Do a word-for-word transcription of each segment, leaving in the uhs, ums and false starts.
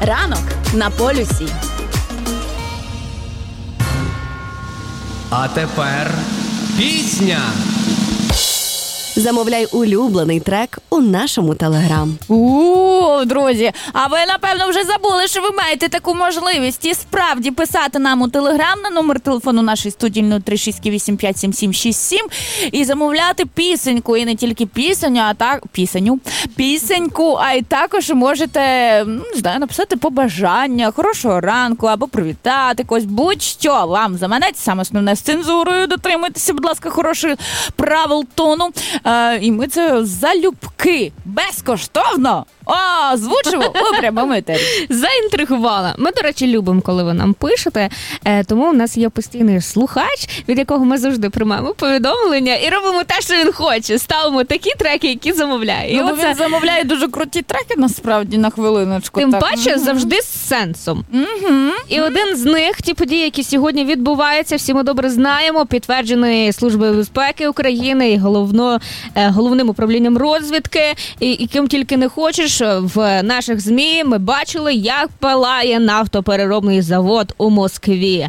Ранок на полюсі. А тепер пісня. Замовляй улюблений трек у нашому Телеграм. У, друзі, а ви, напевно, вже забули, що ви маєте таку можливість і справді писати нам у Телеграм на номер телефону нашої студії нуль три шість вісім п'ять сім сім шість сім і замовляти пісеньку, і не тільки пісеню, а так пісеню, пісеньку, а й також можете, не знаю, написати побажання, хорошого ранку або привітати когось, будь-що вам заманеться, саме основне з цензурою, дотримуйтеся, будь ласка, хороших правил тону. Е, і ми це залюбки, безкоштовно озвучимо у прямому етері. Заінтригувала. Ми, до речі, любимо, коли ви нам пишете, е, тому у нас є постійний слухач, від якого ми завжди приймаємо повідомлення і робимо те, що він хоче. Ставимо такі треки, які замовляє. Ну, і оце... Він замовляє дуже круті треки, насправді, на хвилиночку. Тим так. паче, угу. завжди з сенсом. Угу. І один з них, ті події, які сьогодні відбуваються, всі ми добре знаємо, підтверджений Службою безпеки України і головно, е, головним управлінням розвідки, і, і ким тільки не хочеш. В наших ЗМІ ми бачили, як палає нафтопереробний завод у Москві.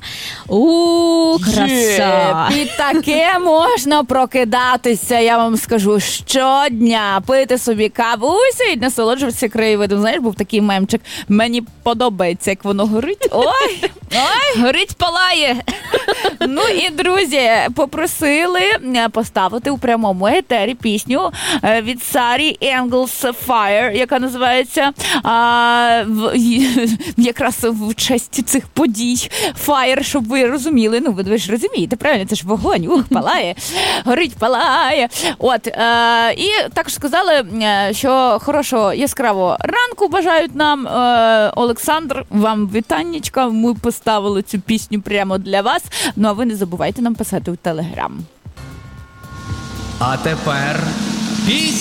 У краса! І таке можна прокидатися, я вам скажу, щодня. Пити собі кавусю і насолоджуватися краєвидом. Знаєш, був такий мемчик. Мені подобається, як воно горить. Ой, ой, горить, палає. Ну і, друзі, попросили поставити у прямому етері пісню від Сарі Engels Fire, яка називається а, в, якраз в честь цих подій Fire, щоб ви розуміли. Ну, ви, ви ж розумієте, правильно? Це ж вогонь, ух, палає, горить, палає. От, е, і також сказали, що хорошого яскравого ранку бажають нам. Е, Олександр, вам вітаннячка, ми поставили цю пісню прямо для вас. Ну, а ви не забувайте нам писати у Телеграм. А тепер пісня.